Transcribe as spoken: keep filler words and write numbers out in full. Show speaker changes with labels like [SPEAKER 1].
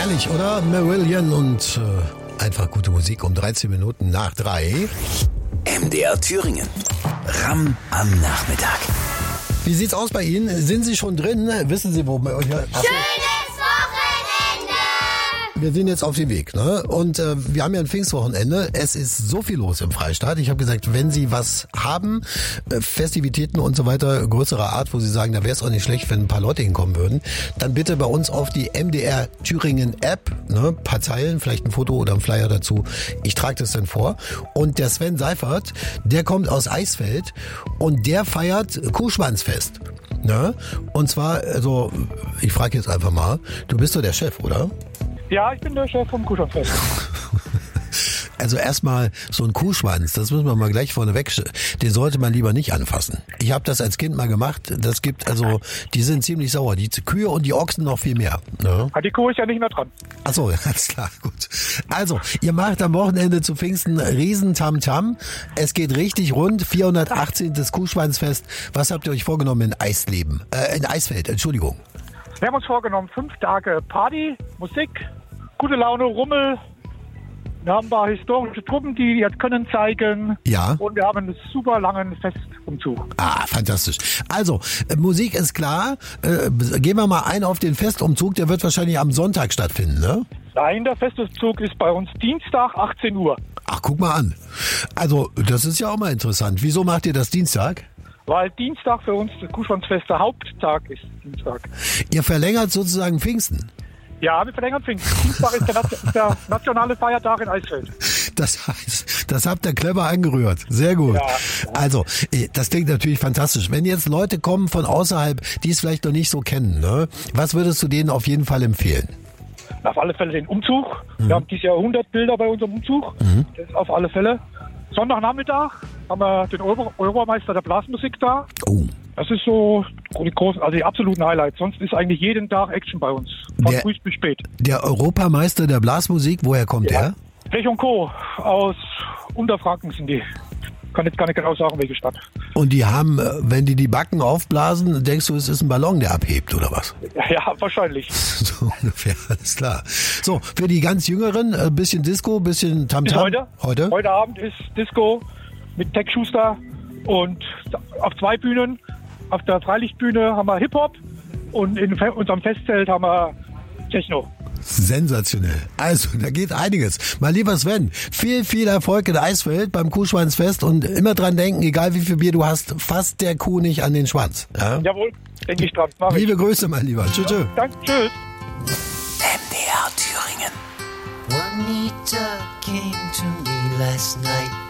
[SPEAKER 1] Herrlich, oder? Marillion und äh, einfach gute Musik um dreizehn Minuten nach drei.
[SPEAKER 2] M D R Thüringen. Ram am Nachmittag.
[SPEAKER 1] Wie sieht's aus bei Ihnen? Sind Sie schon drin? Wissen Sie, wo... Ja,
[SPEAKER 3] Schönes Wochenende!
[SPEAKER 1] Wir sind jetzt auf dem Weg, ne? Und äh, wir haben ja ein Pfingstwochenende. Es ist so viel los im Freistaat. Ich habe gesagt, wenn Sie was haben, äh, Festivitäten und so weiter, größerer Art, wo Sie sagen, da wäre es auch nicht schlecht, wenn ein paar Leute hinkommen würden, dann bitte bei uns auf die M D R Thüringen App, ne? Ein paar Zeilen, vielleicht ein Foto oder ein Flyer dazu. Ich trage das dann vor. Und der Sven Seifert, der kommt aus Eisfeld und der feiert Kuhschwanzfest. Ne? Und zwar, also, ich frage jetzt einfach mal, du bist doch der Chef, oder?
[SPEAKER 4] Ja, ich bin der Chef vom Kuhschwanzfest.
[SPEAKER 1] Also erstmal so ein Kuhschwanz, das müssen wir mal gleich vorneweg, den sollte man lieber nicht anfassen. Ich habe das als Kind mal gemacht, das gibt, also, die sind ziemlich sauer, die Kühe und die Ochsen noch viel mehr. Ne?
[SPEAKER 4] Die Kuh ist ja nicht mehr dran.
[SPEAKER 1] Ach so, alles klar, gut. Also, ihr macht am Wochenende zu Pfingsten riesen Tamtam. Es geht richtig rund, vierhundertachtzehn. Kuhschwanzfest. Was habt ihr euch vorgenommen in Eisleben? Äh, in Eisfeld, Entschuldigung.
[SPEAKER 4] Wir haben uns vorgenommen, fünf Tage Party, Musik, gute Laune, Rummel. Wir haben ein paar historische Truppen, die jetzt können zeigen.
[SPEAKER 1] Ja.
[SPEAKER 4] Und wir haben einen super langen Festumzug.
[SPEAKER 1] Ah, fantastisch. Also, äh, Musik ist klar. Äh, gehen wir mal ein auf den Festumzug. Der wird wahrscheinlich am Sonntag stattfinden, ne?
[SPEAKER 4] Nein, der Festumzug ist bei uns Dienstag, achtzehn Uhr.
[SPEAKER 1] Ach, guck mal an. Also, das ist ja auch mal interessant. Wieso macht ihr das Dienstag?
[SPEAKER 4] Weil Dienstag für uns das Kuhschwanzfest der Haupttag ist. Dienstag.
[SPEAKER 1] Ihr verlängert sozusagen Pfingsten.
[SPEAKER 4] Ja, wir verlängern Pfingsten. Dienstag ist der, Nation- der nationale Feiertag in Eisfeld.
[SPEAKER 1] Das heißt, das habt ihr clever angerührt. Sehr gut.
[SPEAKER 4] Ja.
[SPEAKER 1] Also, das klingt natürlich fantastisch. Wenn jetzt Leute kommen von außerhalb, die es vielleicht noch nicht so kennen, ne? Was würdest du denen auf jeden Fall empfehlen?
[SPEAKER 4] Auf alle Fälle den Umzug. Mhm. Wir haben dieses Jahr hundert Bilder bei unserem Umzug. Mhm. Das ist auf alle Fälle. Sonntagnachmittag haben wir den Euro- Europameister der Blasmusik da.
[SPEAKER 1] Oh.
[SPEAKER 4] Das ist so die großen, also die absoluten Highlights. Sonst ist eigentlich jeden Tag Action bei uns. Von
[SPEAKER 1] Der-
[SPEAKER 4] früh bis spät.
[SPEAKER 1] Der Europameister der Blasmusik, woher kommt
[SPEAKER 4] Ja.
[SPEAKER 1] der?
[SPEAKER 4] Pech und Co. aus Unterfranken sind die. Kann jetzt gar nicht genau sagen, welche Stadt.
[SPEAKER 1] Und die haben, äh, wenn die die Backen aufblasen, denkst du, es ist ein Ballon, der abhebt, oder was?
[SPEAKER 4] Ja, ja wahrscheinlich.
[SPEAKER 1] So ungefähr, alles klar. So, für die ganz Jüngeren, ein bisschen Disco, ein bisschen Tamtam.
[SPEAKER 4] Bis heute.
[SPEAKER 1] Heute?
[SPEAKER 4] Heute Abend ist Disco mit Tech Schuster und auf zwei Bühnen. Auf der Freilichtbühne haben wir Hip-Hop und in fe- unserem Festzelt haben wir Techno.
[SPEAKER 1] Sensationell. Also, da geht einiges. Mein lieber Sven, viel, viel Erfolg in Eisfeld beim Kuhschwanzfest und immer dran denken, egal wie viel Bier du hast, fasst der Kuh nicht an den Schwanz. Ja?
[SPEAKER 4] Jawohl, denke ich dran. Mach ich.
[SPEAKER 1] Liebe Grüße, mein Lieber. Tschüss. Tschüss.
[SPEAKER 4] Danke, tschüss.
[SPEAKER 2] M D R Thüringen.
[SPEAKER 5] Juanita came to me last night.